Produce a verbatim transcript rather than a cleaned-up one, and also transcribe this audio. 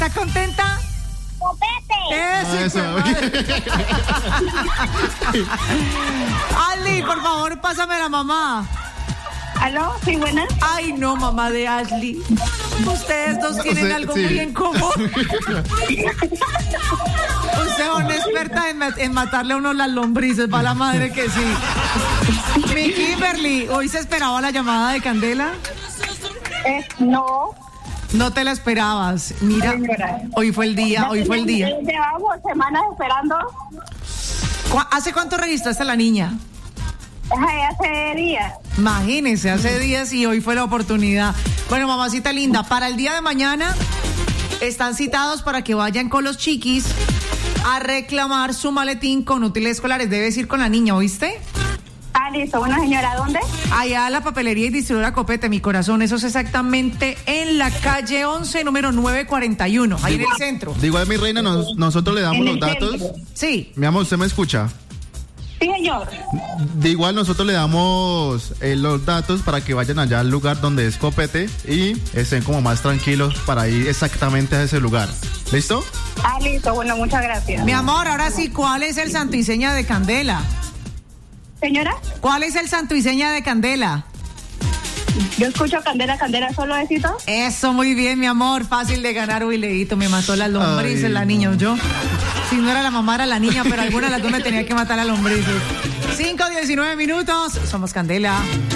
¿Está contenta? ¡Copete! Eso. Ali, por favor, pásame a la mamá. ¿Aló? ¿Sí, buena? Ay, no, mamá de Ashley. Ustedes dos tienen O sea, algo sí. muy en común. Usted es una experta en, ma- en matarle a uno las lombrices, para la madre que sí. Mi Kimberly, ¿hoy se esperaba la llamada de Candela? Eh, no. No te la esperabas. Mira, Señora. hoy fue el día, hoy fue el día. Llevamos semanas esperando. ¿Cu- ¿Hace cuánto registraste a la niña? Ay, hace días. Imagínense, hace días y hoy fue la oportunidad. Bueno, mamacita linda, para el día de mañana están citados para que vayan con los chiquis a reclamar su maletín con útiles escolares. Debes ir con la niña, ¿oíste? Ah, listo. Bueno, señora, ¿dónde? Allá a la papelería y distribuidora Copete, mi corazón. Eso es exactamente en la calle once, número novecientos cuarenta y uno, ahí en el centro. De igual, mi reina, nos- nosotros le damos En los el datos. centro. Sí. Mi amor, ¿usted me escucha? Sí, señor. De igual, nosotros le damos eh, los datos para que vayan allá al lugar donde es Copete y estén como más tranquilos para ir exactamente a ese lugar. ¿Listo? Ah, listo. Bueno, muchas gracias. Mi amor, ahora sí, ¿cuál es el santo y seña de Candela? Señora, ¿Cuál es el santo y seña de Candela? yo escucho Candela, Candela, solo besito. Eso, muy bien, mi amor. Fácil de ganar, Uy, Leito. Me mató las lombrices, Ay, la no. niña, yo. Si no era la mamá, era la niña, pero alguna de las dos me tenía que matar a lombrices. cinco, diecinueve minutos. Somos Candela.